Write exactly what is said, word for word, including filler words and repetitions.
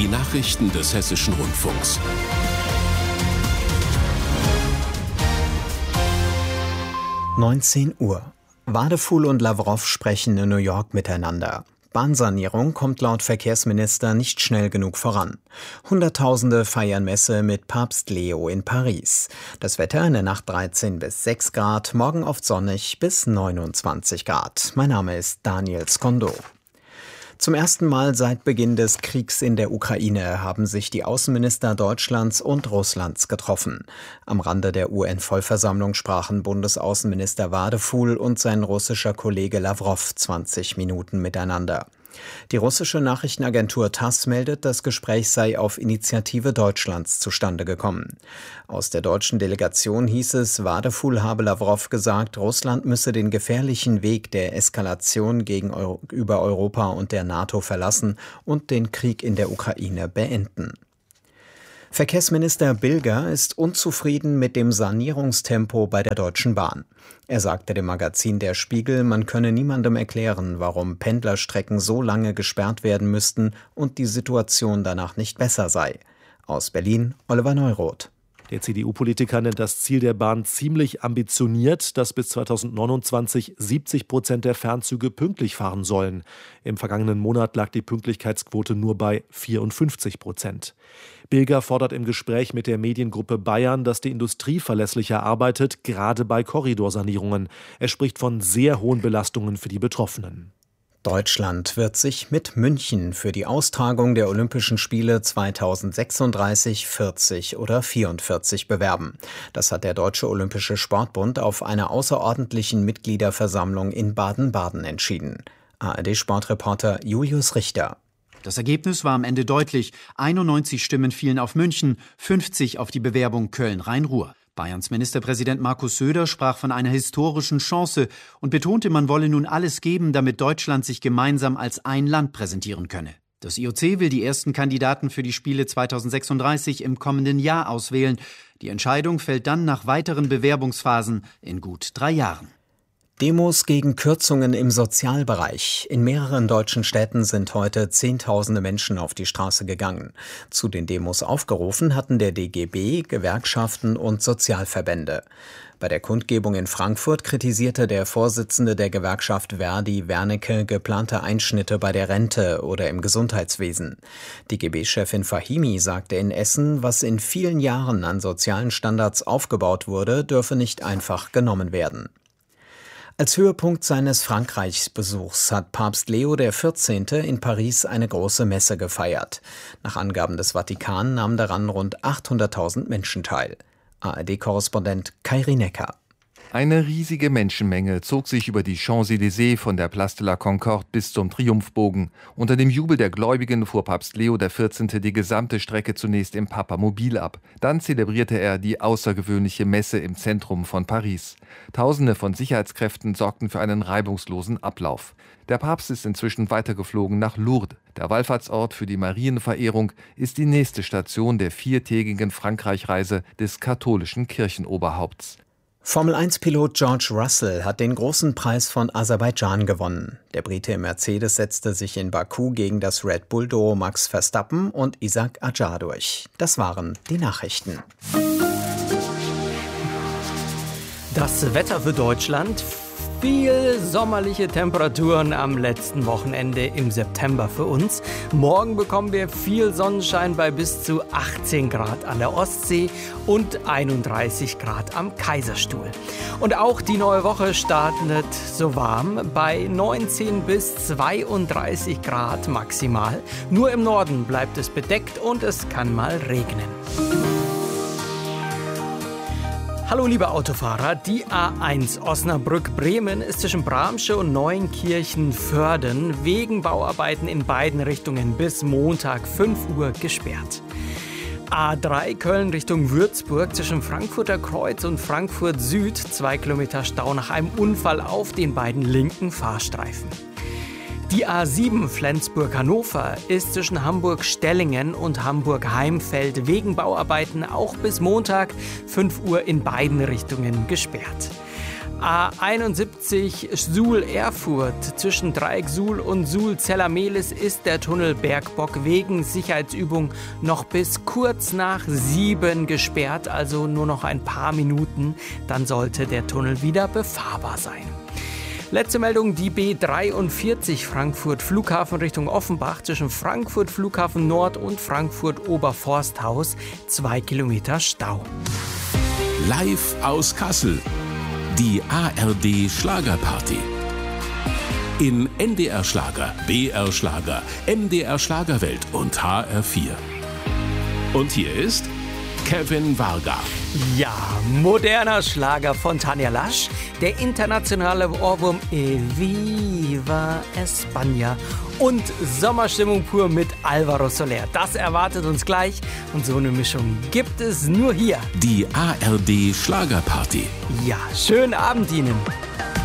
Die Nachrichten des Hessischen Rundfunks. neunzehn Uhr. Wadefuhl und Lavrov sprechen in New York miteinander. Bahnsanierung kommt laut Verkehrsminister nicht schnell genug voran. Hunderttausende feiern Messe mit Papst Leo in Paris. Das Wetter in der Nacht dreizehn bis sechs Grad, morgen oft sonnig bis neunundzwanzig Grad. Mein Name ist Daniel Skondo. Zum ersten Mal seit Beginn des Kriegs in der Ukraine haben sich die Außenminister Deutschlands und Russlands getroffen. Am Rande der U N-Vollversammlung sprachen Bundesaußenminister Wadefuhl und sein russischer Kollege Lavrov zwanzig Minuten miteinander. Die russische Nachrichtenagentur TASS meldet, das Gespräch sei auf Initiative Deutschlands zustande gekommen. Aus der deutschen Delegation hieß es, Wadefuhl habe Lavrov gesagt, Russland müsse den gefährlichen Weg der Eskalation gegenüber Europa und der NATO verlassen und den Krieg in der Ukraine beenden. Verkehrsminister Bilger ist unzufrieden mit dem Sanierungstempo bei der Deutschen Bahn. Er sagte dem Magazin Der Spiegel, man könne niemandem erklären, warum Pendlerstrecken so lange gesperrt werden müssten und die Situation danach nicht besser sei. Aus Berlin, Oliver Neuroth. Der C D U-Politiker nennt das Ziel der Bahn ziemlich ambitioniert, dass bis zweitausendneunundzwanzig siebzig Prozent der Fernzüge pünktlich fahren sollen. Im vergangenen Monat lag die Pünktlichkeitsquote nur bei vierundfünfzig Prozent. Bilger fordert im Gespräch mit der Mediengruppe Bayern, dass die Industrie verlässlicher arbeitet, gerade bei Korridorsanierungen. Er spricht von sehr hohen Belastungen für die Betroffenen. Deutschland wird sich mit München für die Austragung der Olympischen Spiele zweitausendsechsunddreißig, vierzig oder vierundvierzig bewerben. Das hat der Deutsche Olympische Sportbund auf einer außerordentlichen Mitgliederversammlung in Baden-Baden entschieden. A R D-Sportreporter Julius Richter. Das Ergebnis war am Ende deutlich. einundneunzig Stimmen fielen auf München, fünfzig auf die Bewerbung Köln-Rhein-Ruhr. Bayerns Ministerpräsident Markus Söder sprach von einer historischen Chance und betonte, man wolle nun alles geben, damit Deutschland sich gemeinsam als ein Land präsentieren könne. Das I O C will die ersten Kandidaten für die Spiele zweitausendsechsunddreißig im kommenden Jahr auswählen. Die Entscheidung fällt dann nach weiteren Bewerbungsphasen in gut drei Jahren. Demos gegen Kürzungen im Sozialbereich. In mehreren deutschen Städten sind heute Zehntausende Menschen auf die Straße gegangen. Zu den Demos aufgerufen hatten der D G B, Gewerkschaften und Sozialverbände. Bei der Kundgebung in Frankfurt kritisierte der Vorsitzende der Gewerkschaft Verdi, Wernicke, geplante Einschnitte bei der Rente oder im Gesundheitswesen. D G B-Chefin Fahimi sagte in Essen, was in vielen Jahren an sozialen Standards aufgebaut wurde, dürfe nicht einfach genommen werden. Als Höhepunkt seines Frankreichsbesuchs hat Papst Leo der vierzehnte in Paris eine große Messe gefeiert. Nach Angaben des Vatikan nahmen daran rund achthunderttausend Menschen teil. A R D-Korrespondent Kai Rinecker. Eine riesige Menschenmenge zog sich über die Champs-Élysées von der Place de la Concorde bis zum Triumphbogen. Unter dem Jubel der Gläubigen fuhr Papst Leo der vierzehnte die gesamte Strecke zunächst im Papamobil ab. Dann zelebrierte er die außergewöhnliche Messe im Zentrum von Paris. Tausende von Sicherheitskräften sorgten für einen reibungslosen Ablauf. Der Papst ist inzwischen weitergeflogen nach Lourdes. Der Wallfahrtsort für die Marienverehrung ist die nächste Station der viertägigen Frankreich-Reise des katholischen Kirchenoberhaupts. Formel eins Pilot George Russell hat den großen Preis von Aserbaidschan gewonnen. Der Brite im Mercedes setzte sich in Baku gegen das Red Bull-Duo Max Verstappen und Isaac Adjar durch. Das waren die Nachrichten. Das Wetter für Deutschland. Viel sommerliche Temperaturen am letzten Wochenende im September für uns. Morgen bekommen wir viel Sonnenschein bei bis zu achtzehn Grad an der Ostsee und einunddreißig Grad am Kaiserstuhl. Und auch die neue Woche startet so warm bei neunzehn bis zweiunddreißig Grad maximal. Nur im Norden bleibt es bedeckt und es kann mal regnen. Hallo liebe Autofahrer, die A eins Osnabrück-Bremen ist zwischen Bramsche und Neuenkirchen-Vörden wegen Bauarbeiten in beiden Richtungen bis Montag fünf Uhr gesperrt. A drei Köln Richtung Würzburg zwischen Frankfurter Kreuz und Frankfurt Süd, zwei Kilometer Stau nach einem Unfall auf den beiden linken Fahrstreifen. Die A sieben Flensburg-Hannover ist zwischen Hamburg-Stellingen und Hamburg-Heimfeld wegen Bauarbeiten auch bis Montag fünf Uhr in beiden Richtungen gesperrt. A einundsiebzig Suhl-Erfurt. Zwischen Dreieck Suhl und Suhl-Zellermehlis ist der Tunnel Bergbock wegen Sicherheitsübung noch bis kurz nach sieben gesperrt, also nur noch ein paar Minuten. Dann sollte der Tunnel wieder befahrbar sein. Letzte Meldung, die B dreiundvierzig Frankfurt Flughafen Richtung Offenbach zwischen Frankfurt Flughafen Nord und Frankfurt Oberforsthaus. Zwei Kilometer Stau. Live aus Kassel. Die A R D Schlagerparty. In N D R Schlager, B R Schlager, M D R Schlagerwelt und H R vier. Und hier ist Kevin Varga. Ja, moderner Schlager von Tanja Lasch, der internationale Ohrwurm E Viva España und Sommerstimmung pur mit Alvaro Soler. Das erwartet uns gleich und so eine Mischung gibt es nur hier. Die A R D Schlagerparty. Ja, schönen Abend Ihnen.